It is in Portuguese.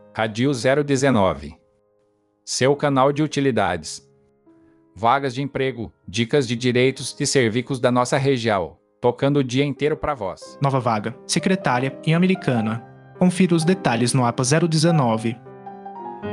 Radio 019. Seu canal de utilidades. Vagas de emprego, dicas de direitos e serviços da nossa região, tocando o dia inteiro para vós. Nova vaga, secretária em Americana. Confira os detalhes no APA 019.